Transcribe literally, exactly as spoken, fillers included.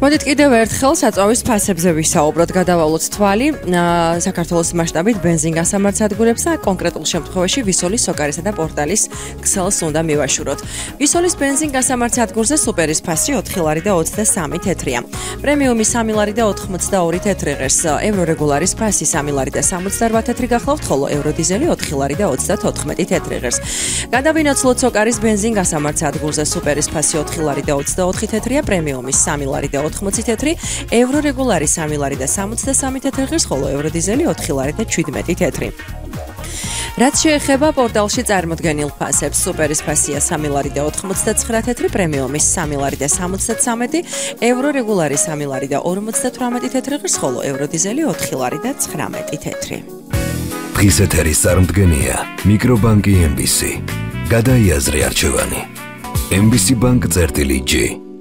მოდით კიდევ ერთხელ საწვავის ფასებზე ვისაუბროთ. გადავალოთ თვალი საქართველოს მასშტაბით ბენზინგასამართ სადგურებსა, კონკრეტულ შემთხვევაში ვისოლის, სოკარისა და პორტალის ქსელს უნდა მივაშუროთ. ვისოლის ბენზინგასამართ სადგურზე სუპერის ფასი ოთხი ლარი და ოცდასამი თეთრია. პრემიუმი სამი ლარი და ოთხმოცდაორი თეთრი ღირს. ევრორეგულარის ფასი სამი ლარი და სამოცდარვა თეთრი გახლავთ, ხოლო ევროდიზელი ოთხი ლარი და ოცდათოთხმეტი თეთრი ღირს. გადავინაცვლოთ სოკარის ბენზინგასამართ სადგურზე სუპერის ფასი ოთხი ლარი და ოცდაოთხი თეთრია, პრემიუმის სამი ლარი და ოთხმოცი თეთრი, ევრორეგულარი სამი ლარი და სამოცდასამი თეთრი ღირს, ხოლო ევროდიზელი ოთხი ლარი და შვიდმეტი თეთრი. რაც შეეხება პორტალში წარმოდგენილ ფასებს, სუპერის ფასია სამი ლარი და ოთხმოცდაცხრა თეთრი, პრემიუმის სამი ლარი და სამოცდათვრამეტი, ევრორეგულარი სამი ლარი და ორმოცდათვრამეტი თეთრი ღირს, ხოლო ევროდიზელი ოთხი ლარი და ცხრამეტი თეთრი. დღის ეთერის წარმოდგენია მიკრობანკი ემ ბი სი. გადაიაზრე არჩევანი. ემ ბი სი ბანკ წერტილი ჯი.